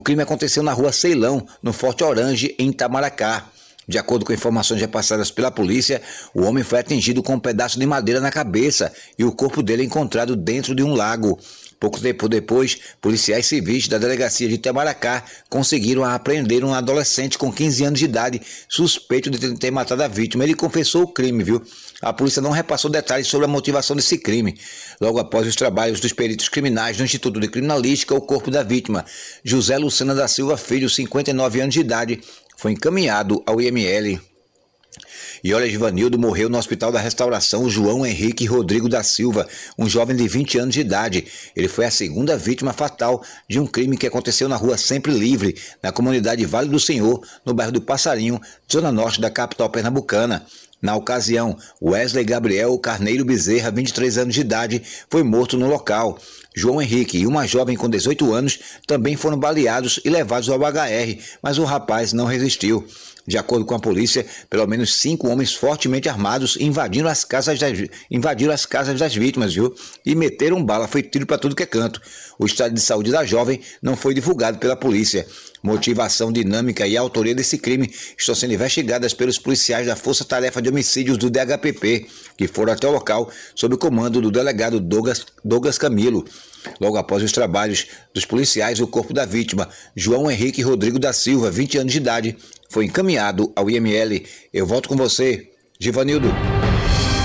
O crime aconteceu na rua Ceilão, no Forte Orange, em Itamaracá. De acordo com informações repassadas pela polícia, o homem foi atingido com um pedaço de madeira na cabeça e o corpo dele é encontrado dentro de um lago. Pouco tempo depois, policiais civis da delegacia de Itamaracá conseguiram apreender um adolescente com 15 anos de idade, suspeito de ter matado a vítima. Ele confessou o crime, viu? A polícia não repassou detalhes sobre a motivação desse crime. Logo após os trabalhos dos peritos criminais do Instituto de Criminalística, o corpo da vítima, José Lucena da Silva Filho, 59 anos de idade, foi encaminhado ao IML. E olha, Givanildo morreu no Hospital da Restauração João Henrique Rodrigo da Silva, um jovem de 20 anos de idade. Ele foi a segunda vítima fatal de um crime que aconteceu na rua Sempre Livre, na comunidade Vale do Senhor, no bairro do Passarinho, zona norte da capital pernambucana. Na ocasião, Wesley Gabriel Carneiro Bezerra, 23 anos de idade, foi morto no local. João Henrique e uma jovem com 18 anos também foram baleados e levados ao HR, mas o rapaz não resistiu. De acordo com a polícia, pelo menos 5 homens fortemente armados invadiram as casas das vítimas, viu? E meteram bala, foi tiro para tudo que é canto. O estado de saúde da jovem não foi divulgado pela polícia. Motivação, dinâmica e autoria desse crime estão sendo investigadas pelos policiais da Força Tarefa de Homicídios do DHPP, que foram até o local sob o comando do delegado Douglas Camilo. Logo após os trabalhos dos policiais, o corpo da vítima, João Henrique Rodrigo da Silva, 20 anos de idade, foi encaminhado ao IML. Eu volto com você, Givanildo.